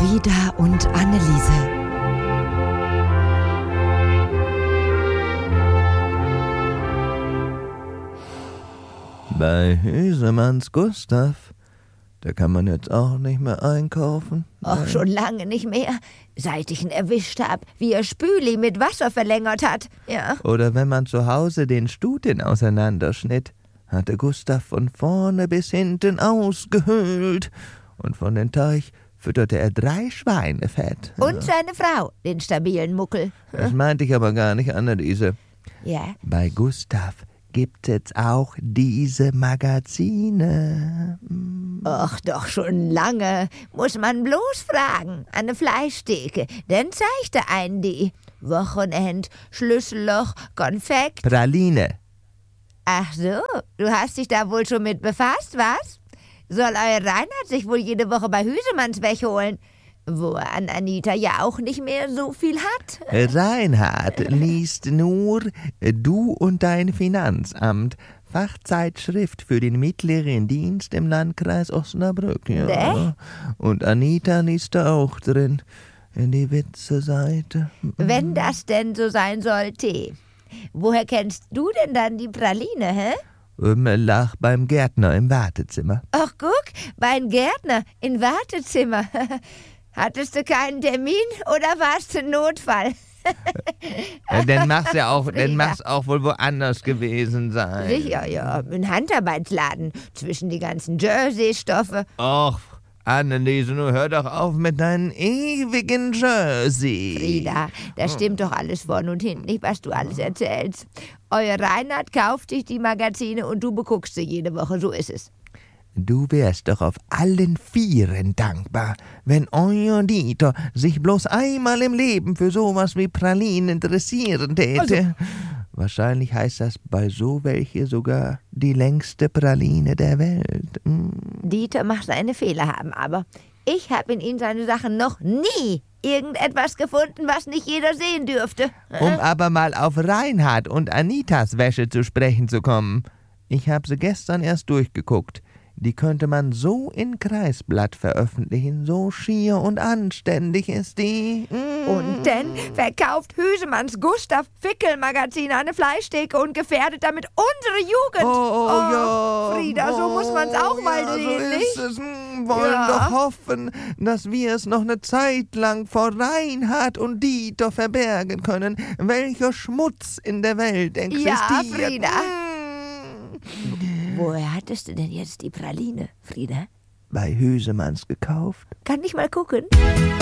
Frieda und Anneliese. Bei Hüsemanns Gustav, da kann man jetzt auch nicht mehr einkaufen. Och, schon lange nicht mehr, seit ich ihn erwischt hab, wie er Spüli mit Wasser verlängert hat. Ja. Oder wenn man zu Hause den Stuten auseinanderschnitt, hatte Gustav von vorne bis hinten ausgehöhlt. Und von den Teich fütterte er 3 Schweine fett. Und seine Frau, den stabilen Muckel. Das meinte ich aber gar nicht, Anneliese. Ja. Bei Gustav gibt es auch diese Magazine. Och, doch schon lange. Muss man bloß fragen. An ne Fleischtheke. Dann zeigt er einen die. Wochenend, Schlüsselloch, Konfekt. Praline. Ach so, du hast dich da wohl schon mit befasst, was? Soll euer Reinhard sich wohl jede Woche bei Hüsemanns wegholen, wo er an Anita ja auch nicht mehr so viel hat? Reinhard liest nur Du und dein Finanzamt, Fachzeitschrift für den mittleren Dienst im Landkreis Osnabrück. Ja. Ne? Und Anita liest da auch drin, in die Witze-Seite. Wenn das denn so sein sollte. Woher kennst du denn dann die Praline, hä? Lach beim Gärtner im Wartezimmer. Ach, guck, beim Gärtner im Wartezimmer. Hattest du keinen Termin oder warst du ein Notfall? Dann mach's ja auch, Frieda. dann mach's auch wohl woanders gewesen sein. Sicher, ja. Ein Handarbeitsladen zwischen die ganzen Jersey-Stoffe. Och, Anneliese, nun hör doch auf mit deinen ewigen Jersey. Frieda, das stimmt doch alles vorn und hinten nicht, was du alles erzählst. Euer Reinhard kauft sich die Magazine und du beguckst sie jede Woche, so ist es. Du wärst doch auf allen Vieren dankbar, wenn euer Dieter sich bloß einmal im Leben für sowas wie Pralinen interessieren täte. Also. Wahrscheinlich heißt das bei so welche sogar die längste Praline der Welt. Dieter mag seine Fehler haben, aber ich habe in ihm seine Sachen noch nie irgendetwas gefunden, was nicht jeder sehen dürfte. Um aber mal auf Reinhard und Anitas Wäsche zu sprechen zu kommen. Ich habe sie gestern erst durchgeguckt. Die könnte man so in Kreisblatt veröffentlichen. So schier und anständig ist die. Und dann verkauft Hüsemanns Gustav Fickel-Magazin an eine Fleischtheke und gefährdet damit unsere Jugend. Oh, ja. Frieda, so muss man's auch mal ja, sehen, so nicht? ist es. Wollen Ja. doch hoffen, dass wir es noch eine Zeit lang vor Reinhard und Dieter verbergen können, welcher Schmutz in der Welt existiert. Ja, Frieda. Woher hattest du denn jetzt die Praline, Frieda? Bei Hüsemanns gekauft. Kann ich mal gucken?